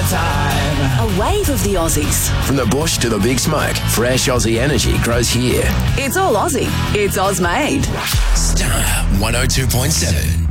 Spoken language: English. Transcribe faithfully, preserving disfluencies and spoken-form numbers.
time. A wave of the Aussies. From the bush to the big smoke, fresh Aussie energy grows here. It's all Aussie. It's Oz made. Star one oh two point seven.